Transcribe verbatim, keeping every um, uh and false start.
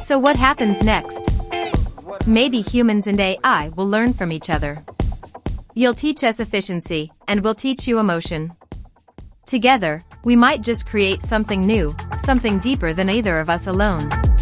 So what happens next? Maybe humans and A I will learn from each other. You'll teach us efficiency, and we'll teach you emotion. Together, we might just create something new, something deeper than either of us alone.